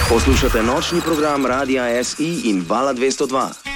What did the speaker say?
Poslušate nočni program Radia SI in Vala 202.